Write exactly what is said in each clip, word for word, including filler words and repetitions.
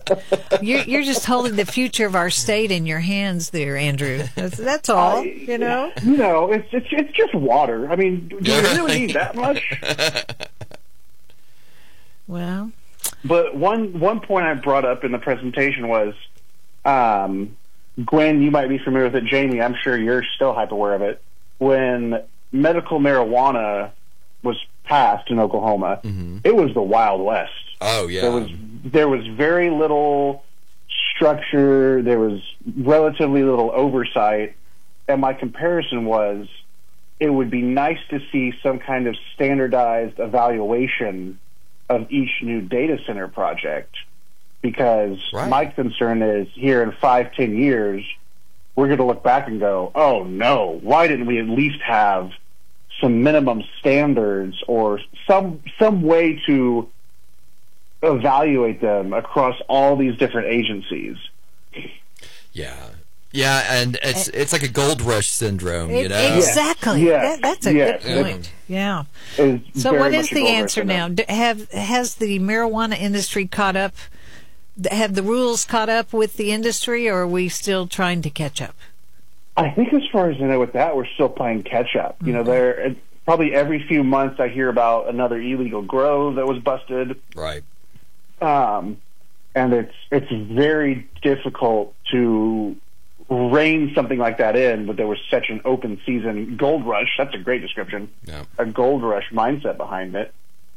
you're, you're just holding the future of our state in your hands there, Andrew. That's, that's all, I, you know? You know, it's, it's, it's just water. I mean, do you really need that much? Well. But one, one point I brought up in the presentation was, um, Gwen, you might be familiar with it. Jamie, I'm sure you're still hyper aware of it. When medical marijuana was passed in Oklahoma, mm-hmm. it was the Wild West. Oh, yeah. There was there was very little structure. There was relatively little oversight. And my comparison was, it would be nice to see some kind of standardized evaluation of each new data center project. Because right. my concern is, here in five, ten years, we're going to look back and go, oh, no, why didn't we at least have some minimum standards or some some way to evaluate them across all these different agencies? Yeah. Yeah, and it's it's like a gold rush syndrome, you it, know? Exactly. Yeah. That, that's a yeah. good point. Yeah. It's so what is a the answer now? Do, have Has the marijuana industry caught up? Have the rules caught up with the industry, or are we still trying to catch up? I think as far as I know with that, we're still playing catch up. Mm-hmm. You know, there probably every few months I hear about another illegal grow that was busted. Right. Um, and it's it's very difficult to rein something like that in, but there was such an open season gold rush. That's a great description. Yeah. A gold rush mindset behind it.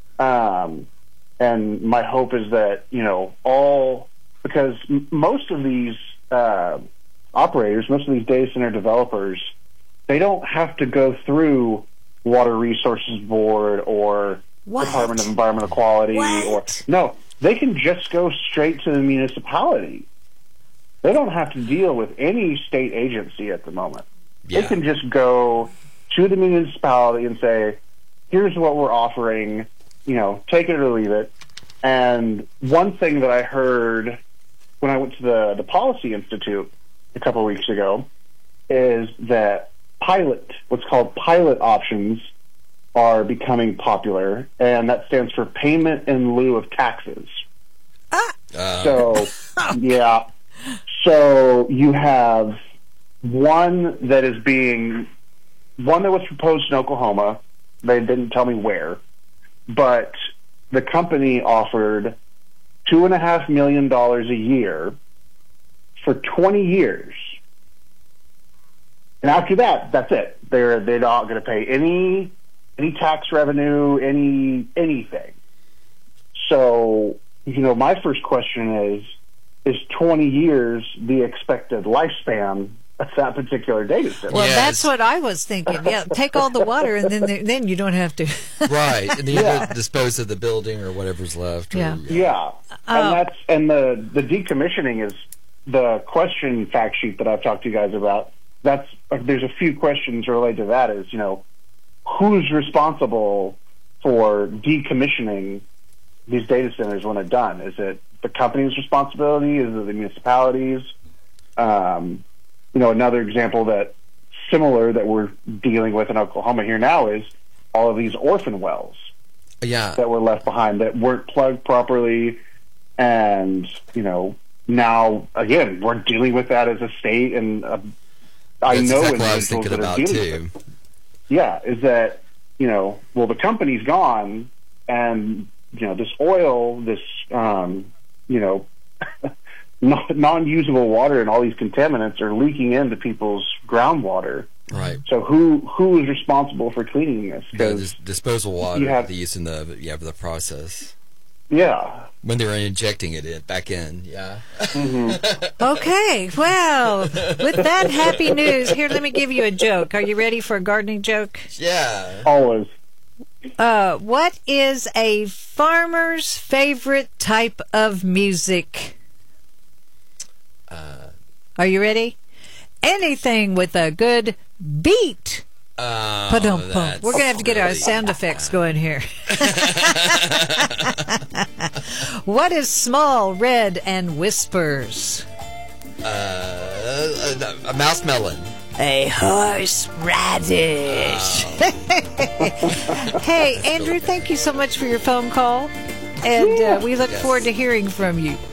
Um, and my hope is that, you know, all, because m- most of these uh, operators, most of these data center developers, they don't have to go through Water Resources Board or what? Department of Environmental Quality. What? or No, they can just go straight to the municipality. They don't have to deal with any state agency at the moment. Yeah. They can just go to the municipality and say, here's what we're offering, you know, take it or leave it. And one thing that I heard when I went to the, the Policy Institute a couple of weeks ago is that pilot, what's called pilot options, are becoming popular, and that stands for payment in lieu of taxes. Ah. Uh. So, yeah. So you have one that is being, one that was proposed in Oklahoma. They didn't tell me where, but the company offered two and a half million dollars a year for twenty years. And after that, that's it. They're they're not going to pay any any tax revenue, any anything. So, you know, my first question is, is twenty years the expected lifespan of that particular data center? Well, yes. that's what I was thinking. Yeah, take all the water, and then then you don't have to. Right, and then you Yeah. dispose of the building or whatever's left. Or, Yeah. Yeah, and Oh. that's and the the decommissioning is the question fact sheet that I've talked to you guys about. That's there's a few questions related to that. Is, you know, who's responsible for decommissioning these data centers when they're done? Is it the company's responsibility? Is it the municipalities? Um, you know, another example that similar that we're dealing with in Oklahoma here now is all of these orphan wells Yeah. that were left behind that weren't plugged properly. And, you know, now, again, we're dealing with that as a state. And uh, I That's know exactly what I was individuals thinking that are about, dealing too. with it. Yeah, is that, you know, well, the company's gone, and, you know, this oil, this, um, you know, non-usable water and all these contaminants are leaking into people's groundwater. Right. So who who is responsible for cleaning this? Yeah, 'Cause dis- disposal water you have- they use in the yeah for the process yeah. when they're injecting it in, back in. Yeah. Okay, well, with that happy news, here, let me give you a joke. Are you ready for a gardening joke? Yeah. Always. Uh, what is a farmer's favorite type of music? Uh, Are you ready? Anything with a good beat. oh, Pa-dum-pum. that's We're going to have to get our really- sound effects going here. What is small, red, and whispers? Uh, a, a mouse melon. A horseradish. Hey, Andrew, thank you so much for your phone call. And uh, we look Yes. forward to hearing from you.